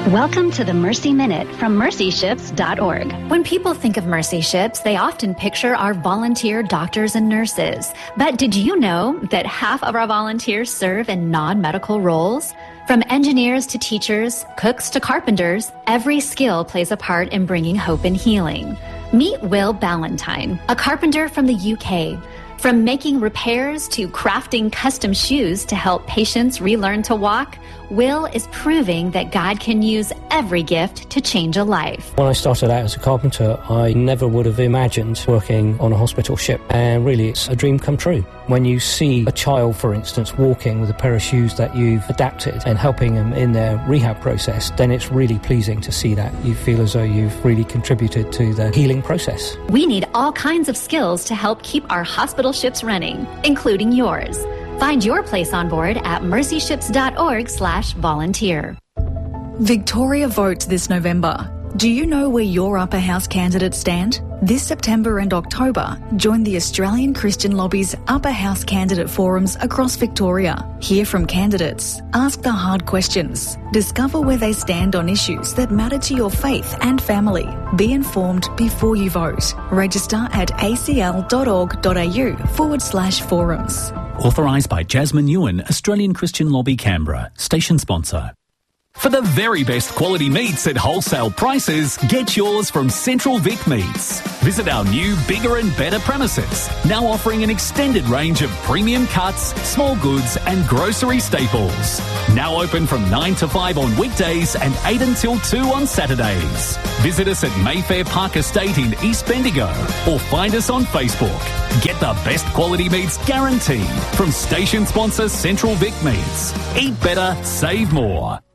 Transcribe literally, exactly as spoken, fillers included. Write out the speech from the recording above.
Welcome to the Mercy Minute from mercy ships dot org. When people think of Mercy Ships, they often picture our volunteer doctors and nurses. But did you know that half of our volunteers serve in non-medical roles? From engineers to teachers, cooks to carpenters, every skill plays a part in bringing hope and healing. Meet Will Ballantyne, a carpenter from the U K. From making repairs to crafting custom shoes to help patients relearn to walk, Will is proving that God can use every gift to change a life. When I started out as a carpenter, I never would have imagined working on a hospital ship, and really it's a dream come true. When you see a child, for instance, walking with a pair of shoes that you've adapted and helping them in their rehab process, then it's really pleasing to see that. You feel as though you've really contributed to the healing process. We need all kinds of skills to help keep our hospital ships running, including yours. Find your place on board at mercy ships dot org slash volunteer. Victoria votes this November. Do you know where your upper house candidates stand? This September and October, join the Australian Christian Lobby's Upper House Candidate Forums across Victoria. Hear from candidates, ask the hard questions, discover where they stand on issues that matter to your faith and family. Be informed before you vote. Register at acl.org.au forward slash forums. Authorised by Jasmine Ewan, Australian Christian Lobby Canberra, station sponsor. For the very best quality meats at wholesale prices, get yours from Central Vic Meats. Visit our new, bigger and better premises, now offering an extended range of premium cuts, small goods and grocery staples. Now open from nine to five on weekdays and eight until two on Saturdays. Visit us at Mayfair Park Estate in East Bendigo or find us on Facebook. Get the best quality meats guaranteed from station sponsor Central Vic Meats. Eat better, save more.